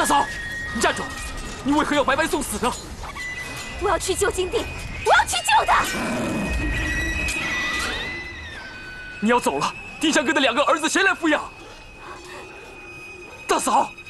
大嫂，你站住！你为何要白白送死呢？ 我要去救金帝，我要去救他！ 你要走了，丁香哥的2个儿子谁来抚养？大嫂。